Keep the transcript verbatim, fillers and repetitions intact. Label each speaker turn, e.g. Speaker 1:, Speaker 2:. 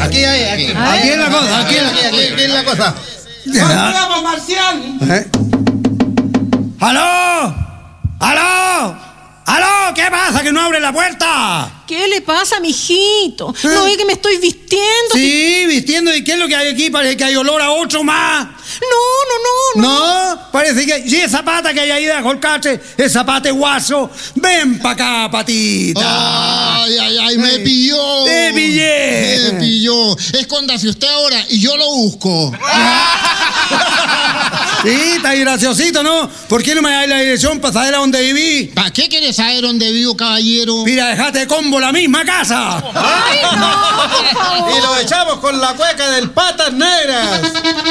Speaker 1: Aquí hay, aquí.
Speaker 2: Aquí es la cosa, aquí es la,
Speaker 1: Aquí, aquí, aquí es la cosa.
Speaker 3: ¡Vamos, Marcial!
Speaker 2: ¿Eh? ¡Aló! ¡Aló! ¡Aló! ¿Qué pasa? ¿Que no abre la puerta?
Speaker 4: ¿Qué le pasa, mijito? ¿No ve que me estoy vistiendo?
Speaker 2: Sí, vistiendo. ¿Y qué es lo que hay aquí? Parece que hay olor a otro más.
Speaker 4: No, no, no.
Speaker 2: No, parece que... Sí, esa pata que hay ahí de colcache, esa pata de guaso. Ven pa' acá, patita.
Speaker 1: Ay, ay, ay, me pilló.
Speaker 2: Te pillé.
Speaker 1: Me pilló. Escóndase usted ahora y yo lo busco.
Speaker 2: Sí, está graciosito, ¿no? ¿Por qué no me dais la dirección para saber a dónde viví?
Speaker 1: ¿Para qué quieres saber dónde vivo, caballero?
Speaker 2: Mira, dejate de combo la misma casa.
Speaker 4: Ay, no, por favor.
Speaker 3: Y lo echamos con la cueca del Patas Negras.